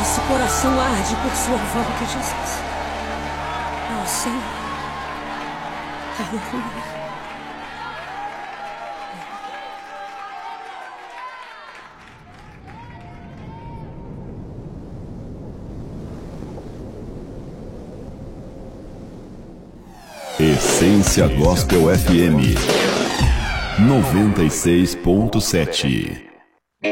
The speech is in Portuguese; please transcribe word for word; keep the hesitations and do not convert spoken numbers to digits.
Esse coração arde por sua volta, Jesus. Ó Senhor. Aleluia. Essência Gospel F M noventa e seis ponto sete.